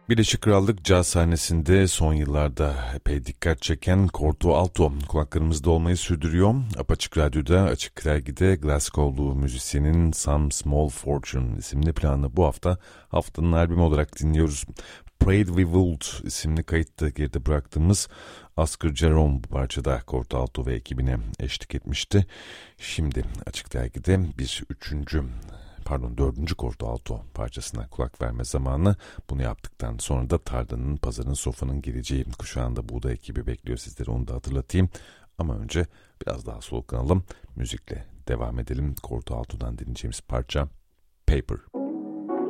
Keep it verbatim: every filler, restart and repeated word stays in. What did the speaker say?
Birleşik Krallık caz sahnesinde son yıllarda epey dikkat çeken Corto Alto kulaklarımızda olmayı sürdürüyor. Apaçık Radyo'da, Açık Dergi'de Glasgow'lu müzisyenin Some Small Fortune isimli planı bu hafta haftanın albümü olarak dinliyoruz. Prayed We Would isimli kayıtta geride bıraktığımız Oscar Jerome bu parçada Corto Alto ve ekibine eşlik etmişti. Şimdi Açık Dergi'de bir üçüncü pardon dördüncü Corto Alto parçasına kulak verme zamanı. Bunu yaptıktan sonra da tarlanın, pazarın, sofanın geleceği kuşağında Buğday ekibi bekliyor sizleri, onu da hatırlatayım. Ama önce biraz daha soluklanalım, müzikle devam edelim. Corto Alto'dan dinleyeceğimiz parça Paper.